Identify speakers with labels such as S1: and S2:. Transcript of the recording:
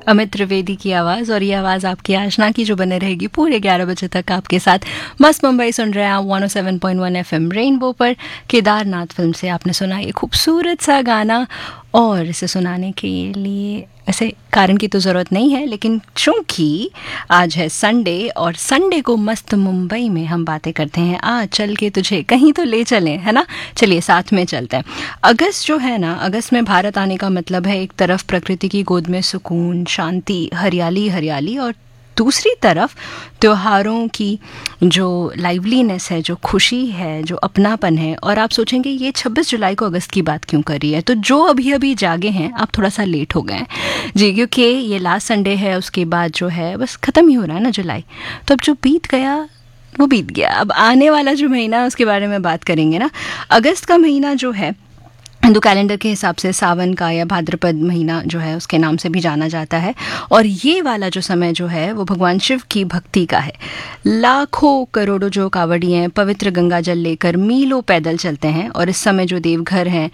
S1: अमित त्रिवेदी की आवाज़, और ये आवाज़ आपकी आशना की जो बने रहेगी पूरे 11 बजे तक आपके साथ। मस्त मुंबई सुन रहे हैं आप 107.1 FM रेनबो पर। केदारनाथ फिल्म से आपने सुना ये खूबसूरत सा गाना, और इसे सुनाने के लिए ऐसे कारण की तो ज़रूरत नहीं है, लेकिन चूंकि आज है संडे और संडे को मस्त मुंबई में हम बातें करते हैं। आज चल के तुझे कहीं तो ले चलें, है ना? चलिए साथ में चलते हैं। अगस्त जो है ना, अगस्त में भारत आने का मतलब है एक तरफ प्रकृति की गोद में सुकून, शांति, हरियाली हरियाली, और दूसरी तरफ त्योहारों की जो लाइवलीनेस है, जो खुशी है, जो अपनापन है। और आप सोचेंगे ये 26 जुलाई को अगस्त की बात क्यों कर रही है, तो जो अभी अभी जागे हैं आप थोड़ा सा लेट हो गए हैं जी, क्योंकि ये लास्ट संडे है, उसके बाद जो है बस ख़त्म ही हो रहा है ना जुलाई। तो अब जो बीत गया वो बीत गया, अब आने वाला जो महीना है उसके बारे में बात करेंगे ना। अगस्त का महीना जो है हिंदू कैलेंडर के हिसाब से सावन का या भाद्रपद महीना जो है उसके नाम से भी जाना जाता है। और ये वाला जो समय जो है वो भगवान शिव की भक्ति का है। लाखों करोड़ों जो कावड़िए पवित्र गंगा जल लेकर मीलों पैदल चलते हैं, और इस समय जो देवघर हैं